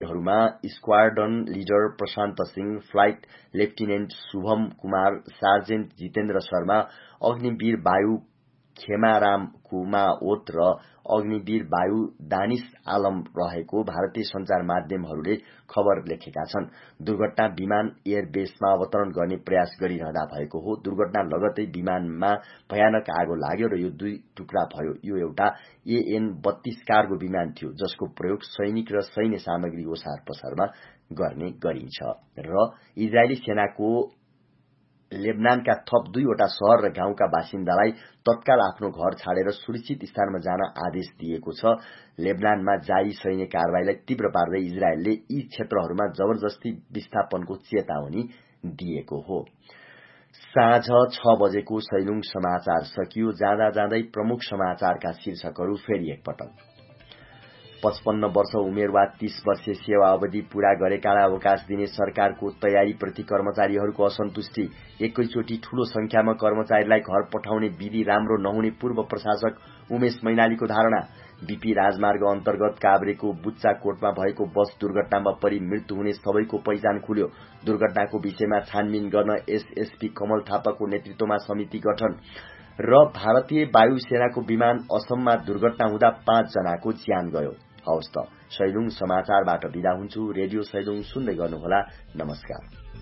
पाइलटहरूमा squadron leader प्रशान्त Singh, flight lieutenant Shubham Kumar, sergeant Jitendra Sharma, Agniveer वायु खेमाराम कुमाओत र अग्निवीर वायु दानिश आलम रहेको भारतीय संचार माध्यमहरूले खबर लेखेका छन्। दुर्घटना विमान एयरबेसमा अवतरण गर्ने प्रयास गरिरहँदा भएको हो। दुर्घटना लगतै विमानमा भयानक आगो लाग्यो र यो 2 टुक्रा भयो। यो एउटा AN-32 कार्गो विमान थियो, जसको प्रयोग सैनिक र सैन्य सामग्री ओसार पसारमा गर्ने गरिन्छ। र इजरायली सेनाको लेबनानका थप 2 वटा शहर र गाउँका बासिन्दालाई तत्काल आफ्नो घर छाडेर सुरक्षित स्थानमा जान आदेश दिएको छ। लेबनानमा जारी सैन्य कारबाहीलाई तीव्र पार्दै इजरायलले यी क्षेत्रहरूमा जबरजस्ती विस्थापनको चेतावनी दिएको हो। साँझ 6 बजेको सैलुङ समाचार सकियो। जाँदा जाँदै प्रमुख समाचारका शीर्षकहरू फेरि एकपटक। 55 वर्ष उमेर वा 30 वर्षीय सेवा अवधि पूरा गरेकालाई अवकाश दिने सरकारको तयारीप्रति कर्मचारीहरूको असन्तुष्टि। एकैचोटि ठूलो संख्यामा कर्मचारीलाई घर पठाउने विधि राम्रो नहुने पूर्व प्रशासक उमेश मैनालीको धारणा। बीपी राजमार्ग अन्तर्गत काभ्रेको बुच्चाकोटमा भएको बस दुर्घटनामा परि मृत्यु हुने सबैको पहिचान खुल्यो। दुर्घटनाको विषयमा छानबिन गर्न एसएसपी कमल थापाको नेतृत्वमा समिति गठन। र भारतीय वायुसेनाको विमान असममा दुर्घटना हुँदा 5 जनाको ज्यान गयो। हवस् त, सैलुङ समाचारबाट बिदा हुन्छु। रेडियो सैलुङ सुन्दै गर्नुहोला। नमस्कार।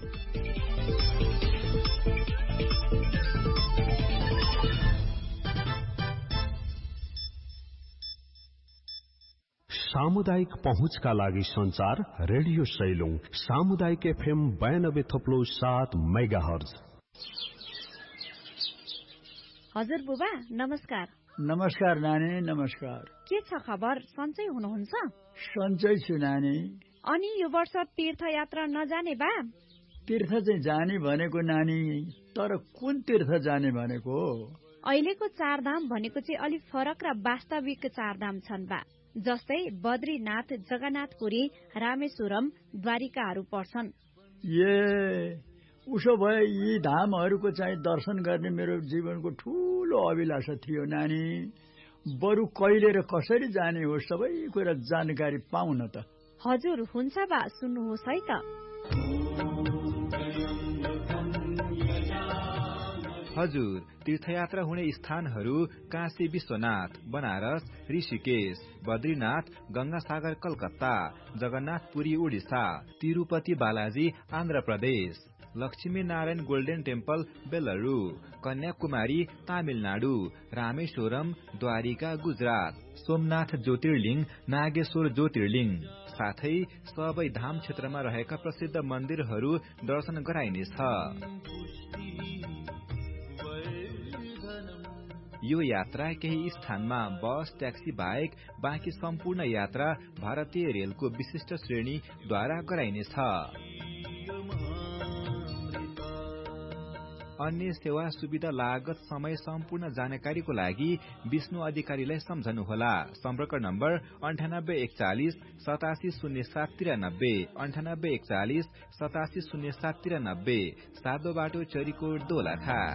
सामुदायिक पहुँचका लागि संचार रेडियो सैलुङ सामुदायिक FM 92.7 मेगाहर्ज। हजुर बुबा नमस्कार। नमस्कार नानी, नमस्कार। के छ खबर? सन्चै हुनुहुन्छ? सन्चै छु नानी। अनि यो वर्ष तीर्थयात्रा नजाने बा? तीर्थ चाहिँ जाने भनेको नानी, तर कुन तीर्थ जाने भनेको? अहिलेको चारधाम भनेको चाहिँ अलिक फरक र वास्तविक चारधाम छन् बा। जस्तै बद्रीनाथ, जगन्नाथपुरी, रामेश्वरम, द्वारिकाहरू पर्छन्। उसो भए यी धामहरूको चाहिँ दर्शन गर्ने मेरो जीवनको ठूलो अभिलाषा थियो नानी। बरु कहिले र कसरी जाने हो सबै कुरा जानकारी पाउन त। हजुर हुन्छ बा, सुन्नुहोस् है त। हजुर, तीर्थयात्रा हुने स्थानहरू काशी विश्वनाथ, बनारस, ऋषिकेश, बद्रीनाथ, गंगासागर कलकत्ता, जगन्नाथपुरी उडिसा, तिरुपति बालाजी आन्ध्र प्रदेश, लक्ष्मी नारायण गोल्डन टेम्पल बेलुरु, कन्याकुमारी तामिलनाडु, रामेश्वरम द्वारिका गुजरात, सोमनाथ ज्योतिर्लिङ, नागेश्वर ज्योतिर्लिङ, साथै सबै धाम क्षेत्रमा रहेका प्रसिद्ध मन्दिरहरू दर्शन गराइनेछ। यो यात्रा केही स्थानमा बस, ट्याक्सी बाहेक बाँकी सम्पूर्ण यात्रा भारतीय रेलको विशिष्ट श्रेणीद्वारा गराइनेछ। अन्य सेवा सुविधा लागत समय सम्पूर्ण जानकारीको लागि विष्णु अधिकारीलाई सम्झनुहोला। सम्पर्क नम्बर 9841 870793 9841 870793, सादो बाटो चरीकोट दोलखा।